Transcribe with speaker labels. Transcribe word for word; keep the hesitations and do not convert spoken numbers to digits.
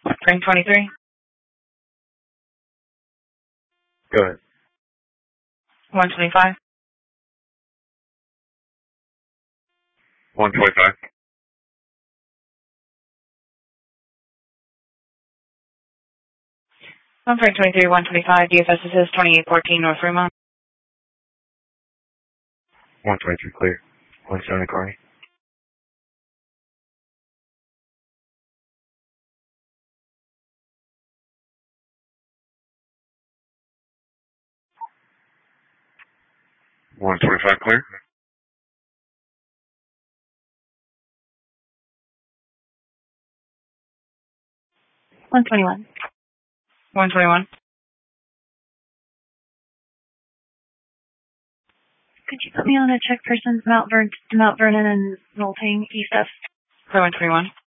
Speaker 1: Train twenty-three.
Speaker 2: Go ahead.
Speaker 1: one twenty-five.
Speaker 2: one twenty-five.
Speaker 1: On train twenty-three, one twenty-five, D F S is twenty-eight fourteen North Fremont.
Speaker 2: one twenty-three clear. one seventy Carney. one twenty-five clear.
Speaker 1: one twenty-one. one twenty-one.
Speaker 3: Could you put me on a check person, Mount, Vern- Mount Vernon and Rolting, east of?
Speaker 1: one twenty-one.